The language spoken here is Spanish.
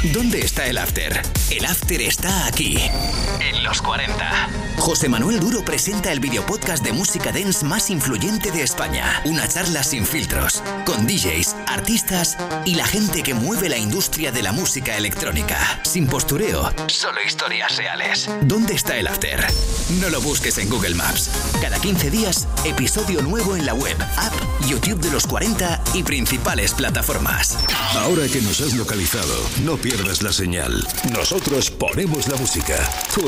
¿Dónde está el after? El after está aquí, en los 40. José Manuel Duro presenta el videopodcast de música dance más influyente de España. Una charla sin filtros, con DJs, artistas y la gente que mueve la industria de la música electrónica. Sin postureo, solo historias reales. ¿Dónde está el after? No lo busques en Google Maps. Cada 15 días, episodio nuevo en la web, app, YouTube de los 40 y principales plataformas. Ahora que nos has localizado, no pierdas la señal. Nosotros ponemos la música. Tú